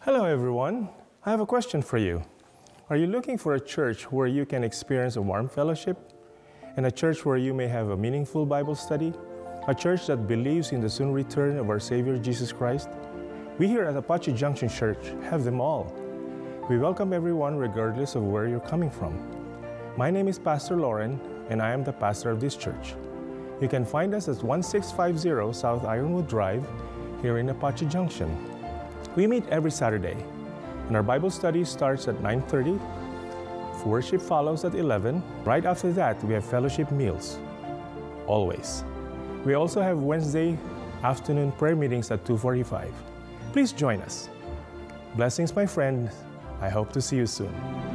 Hello, everyone. I have a question for you. Are you looking for a church where you can experience a warm fellowship? And a church where you may have a meaningful Bible study? A church that believes in the soon return of our Savior Jesus Christ? We here at Apache Junction Church have them all. We welcome everyone regardless of where you're coming from. My name is Pastor Lauren, and I am the pastor of this church. You can find us at 1650 South Ironwood Drive here in Apache Junction. We meet every Saturday, and our Bible study starts at 9:30. Worship follows at 11. Right after that, we have fellowship meals. Always. We also have Wednesday afternoon prayer meetings at 2:45. Please join us. Blessings, my friend. I hope to see you soon.